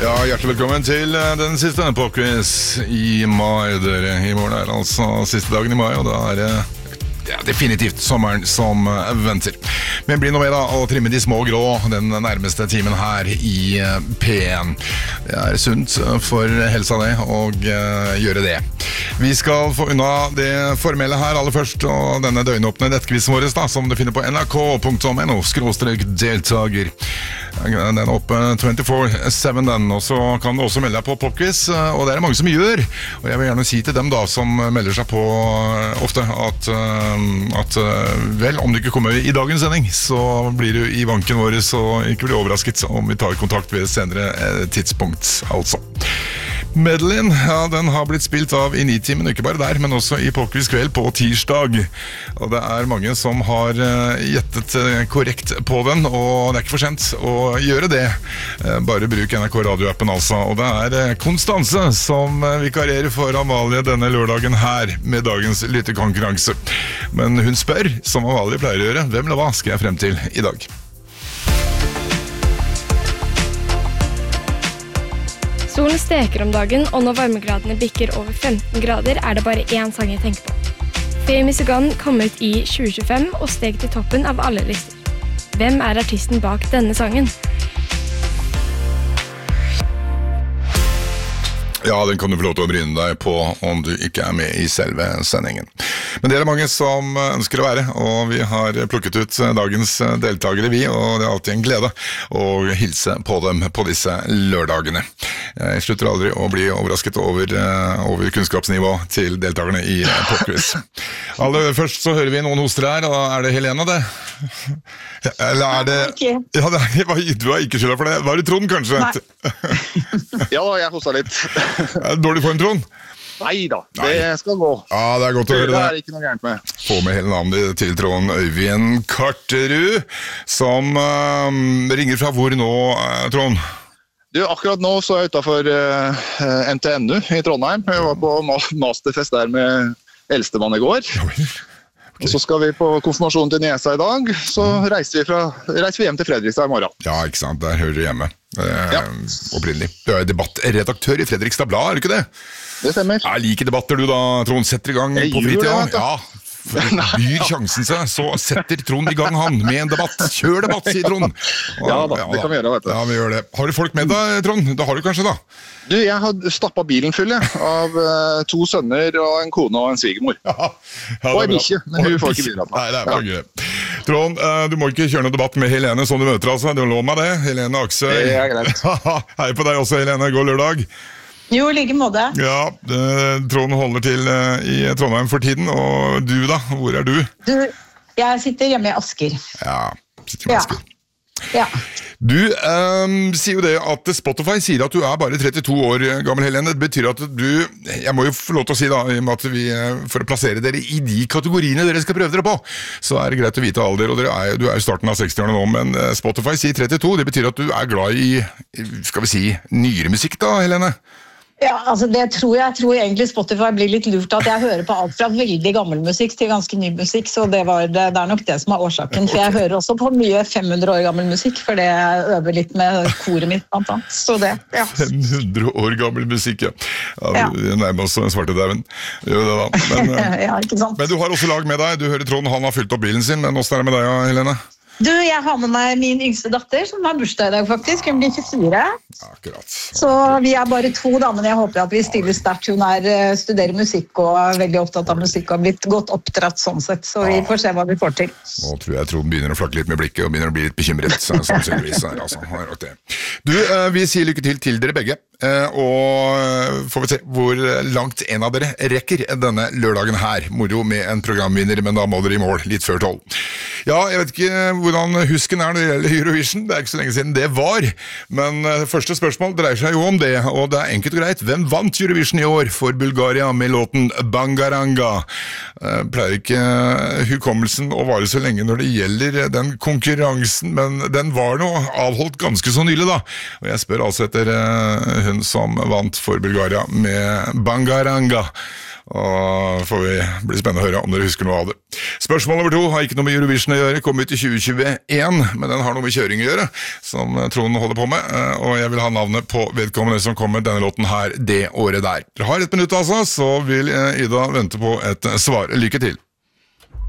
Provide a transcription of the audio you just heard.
Ja, hjertelig velkommen til den siste popquiz i mai, dere. I morgen altså siste dagen i mai, og da det definitivt sommeren som venter. Men bli nå med da, og trimme de små grå den nærmeste timen her i P1. Det sunt for helsa det, og gjøre det. Vi skal få unna det formelle her aller først, og denne døgnåpne nettkvisten vår da, som du finner på nrk.no/deltager. Den er oppe 24/7 den, og så kan du også melde deg på popquiz, og det mange som gjør. Og jeg vil gjerne si til dem da, som melder seg på ofte, at vel, om du ikke kommer i dagens sending, så blir du i banken vår, så ikke bli overrasket om vi tar kontakt ved et senere tidspunkt, altså. Medleyen, ja, den har blitt spilt av i 9-timen, ikke bare der, men også i Popquiz kveld på tirsdag. Og det mange som har gjettet korrekt på den, og det ikke for sent å gjøre det. Bare bruk NRK radioappen altså. Og det Konstanse som vikarerer for Amalie denne lørdagen her med dagens lyttekonkurranse. Men hun spør, som Amalie pleier å gjøre, hvem eller hva skal jeg frem til i dag? Solen steker om dagen, og når varmegradene bikker over 15 grader, det bare én sang jeg tenker på. Famous Gun kom ut i 2025 og steg til toppen av alle lister. Hvem artisten bak denne sangen? Ja, den kan du få lov til å bryne deg på om du ikke med i selve sendingen. Men det mange som ønsker å være, og vi har plukket ut dagens deltakere vi, og det alltid en glede å hilse på dem på disse lørdagene. Jeg slutter aldri å bli overrasket over kunnskapsnivå til deltakerne i popquiz. Aller først så hører vi noen hoster her, og det Helena det? Eller det... Ja, du har ikke skylda for det. Var det Trond kanskje? Nei. Ja, jeg hosta litt. Dårlig form, Trond? Neida, det skal gå. Ja, det godt å høre det. Det ikke noe gærent med. Få med hele navnet til Trond Øyvind Karterud, som ringer fra hvor nå, Trond? Du, akkurat nå så jeg utenfor NTNU i Trondheim. Jeg var på masterfest der med eldstemann i går. Og så skal vi på konfirmasjonen til Niesa i dag, så reiser vi hjem til Fredrikstad i morgen. Ja, ikke sant, der hører du hjemme. Opprinnelig. Du debattredaktør i Fredrikstad Blad, det ikke det? Det stemmer. Jeg liker debatter du da, Trond, setter i gang på fritida. Ja, byr sjansen seg, så setter Trond i gang han med en debatt. Kjør debatt, sier Trond. Ja da, det kan vi gjøre, vet du. Ja, vi gjør det. Har du folk med deg, Trond? Det har du kanskje da? Du, jeg har stappet bilen full, av 2 sønner og en kone og en svigermor. Og en bikkje, men hun får ikke bilen. Nei, det bare greit. Trond, du må ikke kjøre noe debatt med Helene som du møter, altså. Du lov meg det, Helene Aksøy. Det greit. Hei på deg også, Helene. God lørdag. Jo, like måte. Ja, Trond holder til i Trondheim for tiden, og du da, hvor du? Jeg sitter hjemme i Asker. Ja, sitter i Asker. Ja. Du sier jo det at Spotify sier at du bare 32 år gammel, Helene. Det betyr at jeg må jo få lov til å si da, i og med at for å plassere dere i de kategoriene dere skal prøve dere på, så det greit å vite alder, og du i starten av 60-årene nå, men Spotify sier 32, det betyr at du glad i, skal vi si, nyere musikk da, Helene? Ja, altså jeg tror egentlig Spotify blir litt lurt at jeg hører på alt fra veldig gammel musikk til ganske ny musikk, så det nok det som årsaken, for jeg hører også på mye 500 år gammel musikk, for det jeg øver litt med koret mitt, blant annet, så det, ja. 500 år gammel musikk, ja. Vi nærmer oss svartedauen. Jo, det da. Men, ja, ikke sant. Men du har også lag med deg, du hører Trond, han har fylt opp bilen sin, men hvordan det med deg, Helene? Du, jeg har med meg min yngste datter, som har bursdag i dag faktisk, hun blir 24. Akkurat. Så vi bare 2 da, men jeg håper at vi stiller sterkt. Hun studerer musikk og veldig opptatt av musikk og har blitt godt oppdratt sånn sett, så vi får se hva vi får til. Nå tror jeg Trond begynner å flakke litt med blikket og begynner å bli litt bekymret, sannsynligvis. Altså. Du, vi sier lykke til dere begge, og får vi se hvor langt en av dere rekker denne lørdagen her. Moro med en programvinner, men da må dere i mål litt før 12. Ja, jeg vet ikke hvordan husken når det gjelder Eurovision, det ikke så lenge siden det var, men første spørsmål dreier seg jo om det, og det enkelt og greit. Hvem vant Eurovision i år for Bulgaria med låten Bangaranga? Pleier ikke hukommelsen å vare så lenge når det gjelder den konkurransen, men den var nå avholdt ganske så nylig da, og jeg spør altså etter hun som vant for Bulgaria med Bangaranga. Og får vi bli spennende å høre om dere husker noe av det. Spørsmål nummer 2 har ikke noe med Eurovision å gjøre, kom ut i 2021, men den har noe med kjøring å gjøre, som Trond holder på med, og jeg vil ha navnet på vedkommende som kommer denne låten her det året der. Dere har 1 minutt altså, så vil Ida vente på et svar. Lykke til.